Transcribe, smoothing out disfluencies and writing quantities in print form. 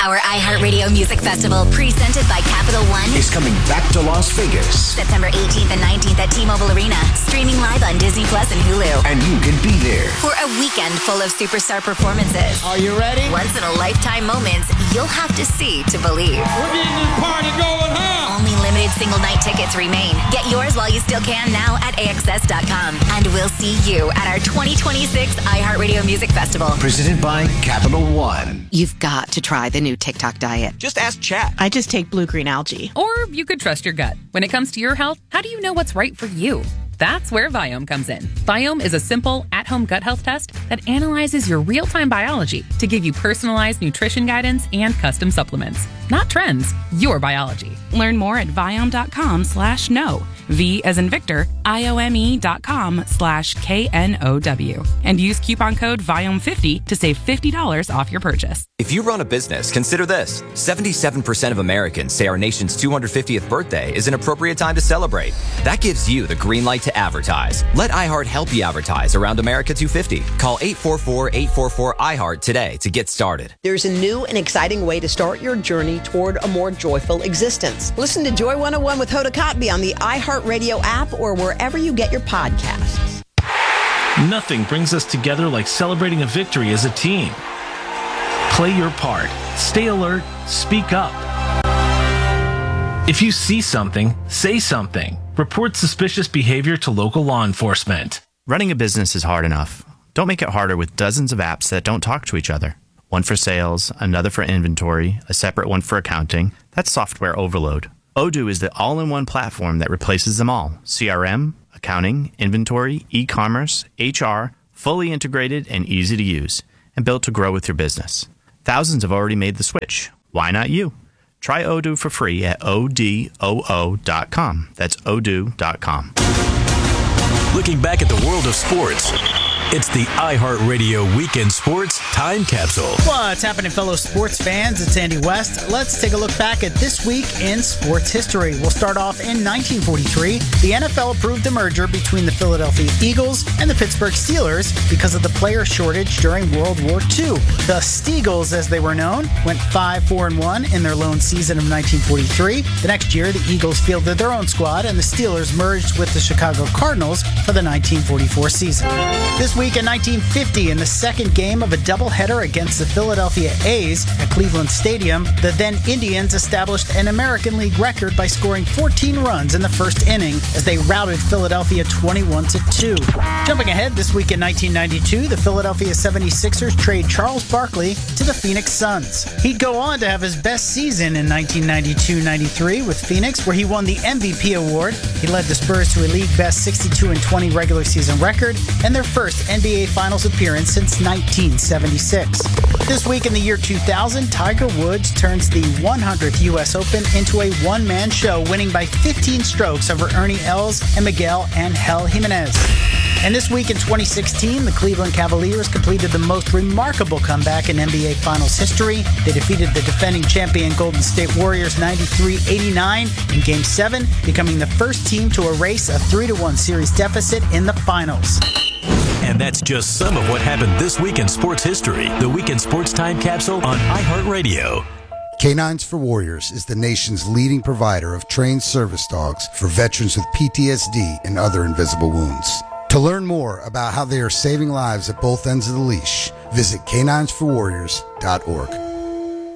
Our iHeartRadio Music Festival, presented by Capital One, is coming back to Las Vegas. September 18th and 19th at T-Mobile Arena, streaming live on Disney Plus and Hulu. And you can be there for a weekend full of superstar performances. Are you ready? Once-in-a-lifetime moments you'll have to see to believe. We're getting this party going, huh? Only limited single-night tickets remain. Get yours while you still can now at AXS.com. And we'll see you at our 2026 iHeartRadio Music Festival. Presented by Capital One. You've got to try the new TikTok diet. Just ask Chat. I just take blue-green algae. Or you could trust your gut. When it comes to your health, how do you know what's right for you? That's where Viome comes in. Viome is a simple, at-home gut health test that analyzes your real-time biology to give you personalized nutrition guidance and custom supplements. Not trends, your biology. Learn more at Viome.com/know. V as in Victor, IOME.com/KNOW. And use coupon code VIOME50 to save $50 off your purchase. If you run a business, consider this. 77% of Americans say our nation's 250th birthday is an appropriate time to celebrate. That gives you the green light to advertise. Let iHeart help you advertise around America 250. Call 844-844-iHeart today to get started. There's a new and exciting way to start your journey toward a more joyful existence. Listen to Joy 101 with Hoda Kotb on the iHeartRadio app or wherever you get your podcasts. Nothing brings us together like celebrating a victory as a team. Play your part. Stay alert. Speak up. If you see something, say something. Report suspicious behavior to local law enforcement. Running a business is hard enough. Don't make it harder with dozens of apps that don't talk to each other. One for sales, another for inventory, a separate one for accounting. That's software overload. Odoo is the all-in-one platform that replaces them all. CRM, accounting, inventory, e-commerce, HR, fully integrated and easy to use, and built to grow with your business. Thousands have already made the switch. Why not you? Try Odoo for free at odoo.com. That's odoo.com. Looking back at the world of sports, it's the iHeartRadio Weekend Sports Time Capsule. What's happening, fellow sports fans? It's Andy West. Let's take a look back at this week in sports history. We'll start off in 1943. The NFL approved a merger between the Philadelphia Eagles and the Pittsburgh Steelers because of the player shortage during World War II. The Steagles, as they were known, went 5-4-1 in their lone season of 1943. The next year, the Eagles fielded their own squad, and the Steelers merged with the Chicago Cardinals for the 1944 season. This week in 1950, in the second game of a doubleheader against the Philadelphia A's at Cleveland Stadium, the then Indians established an American League record by scoring 14 runs in the first inning as they routed Philadelphia 21-2. Jumping ahead, this week in 1992, the Philadelphia 76ers trade Charles Barkley to the Phoenix Suns. He'd go on to have his best season in 1992-93 with Phoenix, where he won the MVP award. He led the Spurs to a league-best 62-20 regular season record and their first NBA Finals appearance since 1976. This week in the year 2000, Tiger Woods turns the 100th U.S. Open into a one-man show, winning by 15 strokes over Ernie Els and Miguel Angel Jimenez. And this week in 2016, the Cleveland Cavaliers completed the most remarkable comeback in NBA Finals history. They defeated the defending champion Golden State Warriors 93-89 in Game 7, becoming the first team to erase a 3-1 series deficit in the finals. And that's just some of what happened this week in sports history. The Weekend Sports Time Capsule on iHeartRadio. Canines for Warriors is the nation's leading provider of trained service dogs for veterans with PTSD and other invisible wounds. To learn more about how they are saving lives at both ends of the leash, visit caninesforwarriors.org.